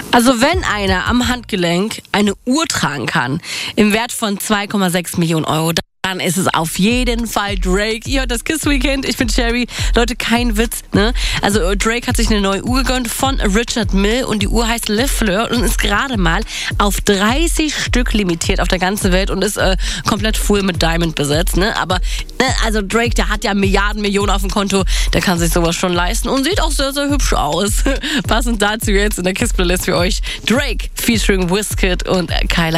Also wenn einer am Handgelenk eine Uhr tragen kann, im Wert von 2,6 Millionen Euro, dann ist es auf jeden Fall Drake. Ihr hört das Kiss Weekend, ich bin Sherry. Leute, kein Witz, ne? Also Drake hat sich eine neue Uhr gegönnt von Richard Mille und die Uhr heißt Le Fleur und ist gerade mal auf 30 Stück limitiert auf der ganzen Welt und ist komplett full mit Diamond besetzt, ne? Aber, ne, also Drake, der hat ja Millionen auf dem Konto, der kann sich sowas schon leisten und sieht auch sehr, sehr hübsch aus. Passend dazu jetzt in der Kiss-Playlist für euch Drake featuring Wizkid und Kyla.